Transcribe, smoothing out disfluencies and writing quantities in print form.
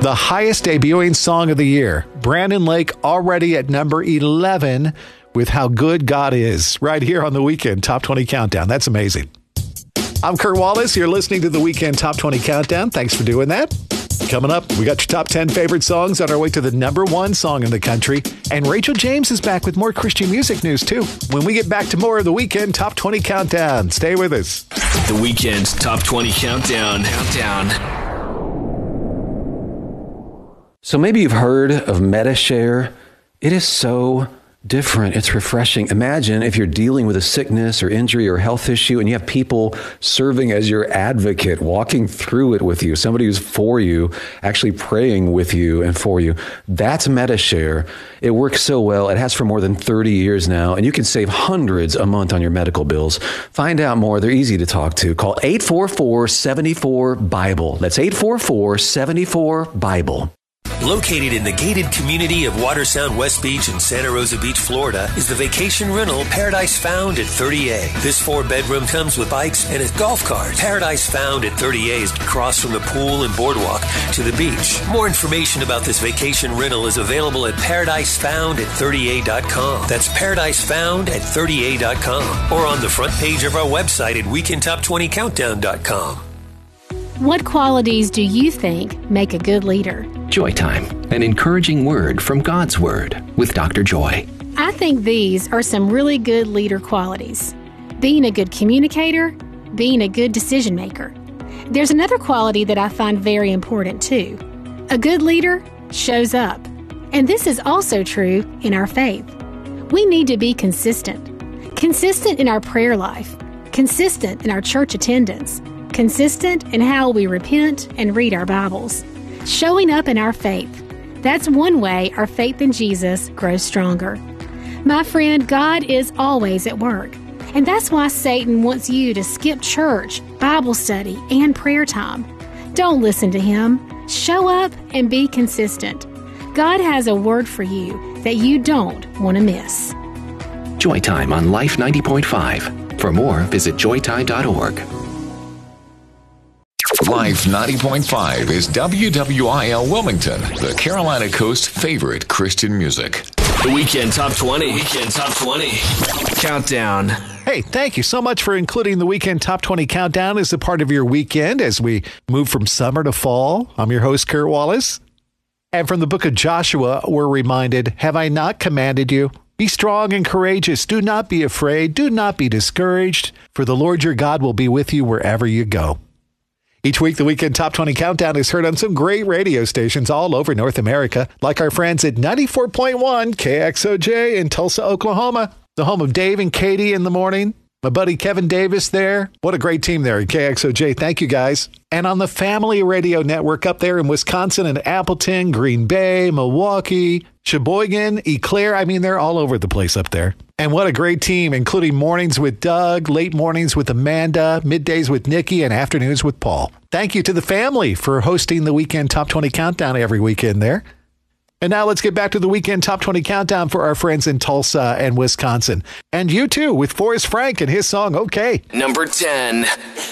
The highest debuting song of the year. Brandon Lake already at number 11 with How Good God Is right here on the Weekend Top 20 Countdown. That's amazing. I'm Kurt Wallace. You're listening to the Weekend Top 20 Countdown. Thanks for doing that. Coming up, we got your top 10 favorite songs on our way to the number one song in the country. And Rachel James is back with more Christian music news, too. When we get back to more of the Weekend Top 20 Countdown, stay with us. The Weekend Top 20 Countdown. So maybe you've heard of Medi-Share. It is so different. It's refreshing. Imagine if you're dealing with a sickness or injury or health issue and you have people serving as your advocate, walking through it with you, somebody who's for you, actually praying with you and for you. That's Medi-Share. It works so well. It has for more than 30 years now, and you can save hundreds a month on your medical bills. Find out more. They're easy to talk to. Call 844-74-BIBLE. That's 844-74-BIBLE. Located in the gated community of Watersound West Beach in Santa Rosa Beach, Florida, is the vacation rental Paradise Found at 30A. This 4-bedroom comes with bikes and a golf cart. Paradise Found at 30A is across from the pool and boardwalk to the beach. More information about this vacation rental is available at paradisefound@30a.com. That's paradisefound@30a.com, or on the front page of our website at weekendtop20countdown.com. What qualities do you think make a good leader? Joy Time, an encouraging word from God's Word with Dr. Joy. I think these are some really good leader qualities. Being a good communicator, being a good decision maker. There's another quality that I find very important too. A good leader shows up. And this is also true in our faith. We need to be consistent. Consistent in our prayer life. Consistent in our church attendance. Consistent in how we repent and read our Bibles. Showing up in our faith. That's one way our faith in Jesus grows stronger. My friend, God is always at work. And that's why Satan wants you to skip church, Bible study, and prayer time. Don't listen to him. Show up and be consistent. God has a word for you that you don't want to miss. Joy Time on Life 90.5. For more, visit joytime.org. Life 90.5 is WWIL Wilmington, the Carolina Coast's favorite Christian music. The Weekend Top 20. Countdown. Hey, thank you so much for including the Weekend Top 20 Countdown as a part of your weekend as we move from summer to fall. I'm your host, Kurt Wallace. And from the book of Joshua, we're reminded, have I not commanded you? Be strong and courageous. Do not be afraid. Do not be discouraged, for the Lord your God will be with you wherever you go. Each week, the Weekend Top 20 Countdown is heard on some great radio stations all over North America, like our friends at 94.1 KXOJ in Tulsa, Oklahoma, the home of Dave and Katie in the morning. My buddy Kevin Davis there. What a great team there at KXOJ. Thank you, guys. And on the Family Radio Network up there in Wisconsin and Appleton, Green Bay, Milwaukee, Sheboygan, Eau Claire. I mean, they're all over the place up there. And what a great team, including mornings with Doug, late mornings with Amanda, middays with Nikki, and afternoons with Paul. Thank you to the family for hosting the Weekend Top 20 Countdown every weekend there. And now let's get back to the Weekend Top 20 Countdown for our friends in Tulsa and Wisconsin. And you too, with Forrest Frank and his song, Okay. Number 10.